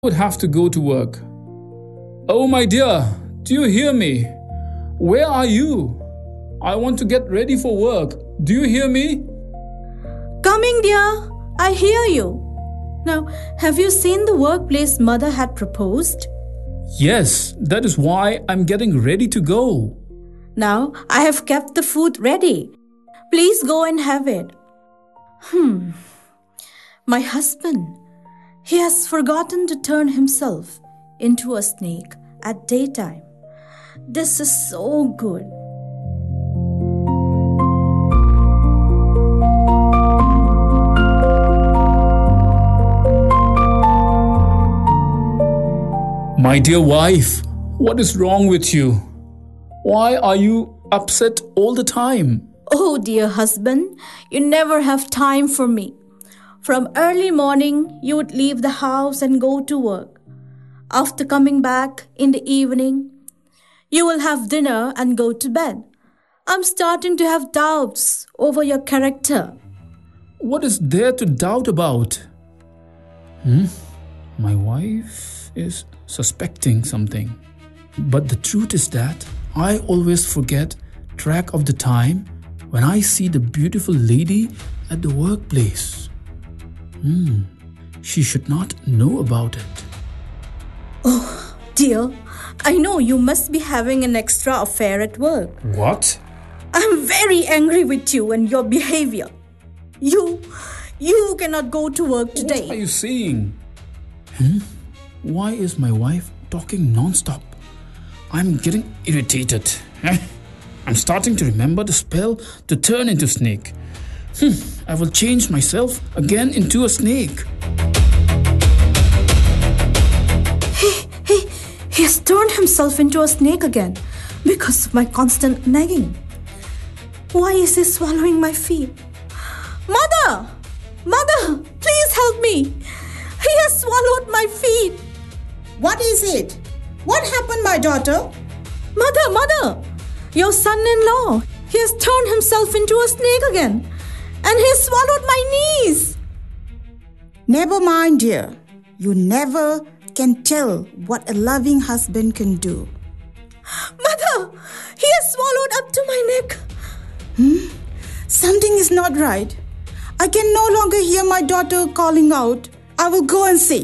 would have to go to work. Oh, my dear, do you hear me? Where are you? I want to get ready for work. Do you hear me? Coming, dear. I hear you. Now, have you seen the workplace Mother had proposed? Yes, that is why I'm getting ready to go. Now, I have kept the food ready. Please go and have it. My husband, he has forgotten to turn himself into a snake at daytime. This is so good. My dear wife, what is wrong with you? Why are you upset all the time? Oh, dear husband, you never have time for me. From early morning, you would leave the house and go to work. After coming back in the evening, you will have dinner and go to bed. I'm starting to have doubts over your character. What is there to doubt about? My wife is suspecting something. But the truth is that I always forget track of the time when I see the beautiful lady at the workplace. She should not know about it. Oh, dear, I know you must be having an extra affair at work. What? I'm very angry with you and your behavior. You cannot go to work today. What are you saying? Why is my wife talking non-stop? I'm getting irritated. I'm starting to remember the spell to turn into snake. I will change myself again into a snake. He has turned himself into a snake again because of my constant nagging. Why is he swallowing my feet? Mother! Mother! Please help me! He has swallowed my feet! What is it? What happened, my daughter? Mother! Your son-in-law! He has turned himself into a snake again. And he swallowed my knees! Never mind, dear. You never can tell what a loving husband can do. Mother! He has swallowed up to my neck! Something is not right. I can no longer hear my daughter calling out. I will go and see.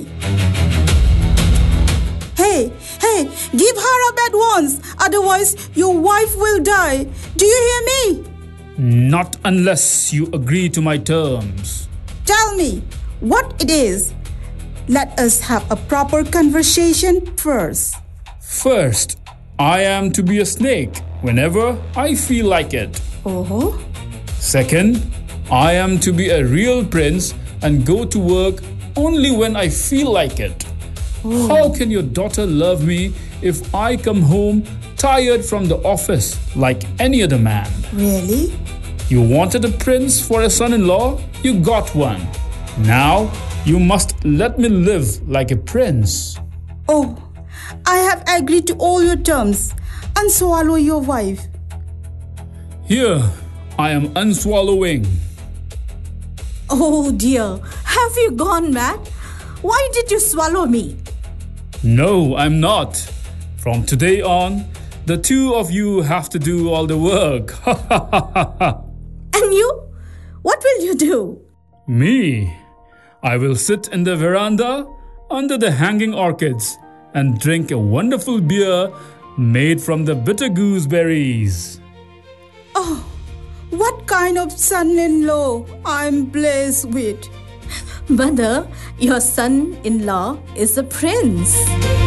Hey, give her up at once. Otherwise, your wife will die. Do you hear me? Not unless you agree to my terms. Tell me what it is. Let us have a proper conversation first. First, I am to be a snake whenever I feel like it. Oh? Second, I am to be a real prince and go to work only when I feel like it. How can your daughter love me if I come home tired from the office like any other man? Really? You wanted a prince for a son-in-law? You got one. Now, you must let me live like a prince. Oh, I have agreed to all your terms and swallow your wife. Here, I am unswallowing. Oh dear, have you gone mad? Why did you swallow me? No, I'm not. From today on, the two of you have to do all the work. And you? What will you do? Me? I will sit in the veranda under the hanging orchids and drink a wonderful beer made from the bitter gooseberries. Oh, what kind of son-in-law I'm blessed with. Mother, your son-in-law is a prince.